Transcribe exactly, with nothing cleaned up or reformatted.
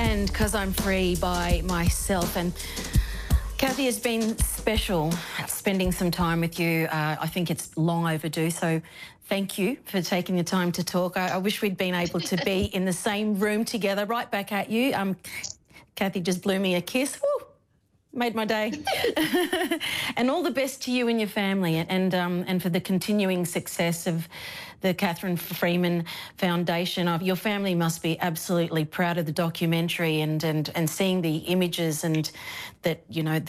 and Because I'm Free by myself. And Kathy, has been special spending some time with you. Uh, I think it's long overdue, so thank you for taking the time to talk. I, I wish we'd been able to be in the same room together. Right back at you. Um, Kathy just blew me a kiss. Woo! Made my day. And all the best to you and your family, and um, and for the continuing success of the Catherine Freeman Foundation. Uh, your family must be absolutely proud of the documentary, and and and seeing the images, and that, you know,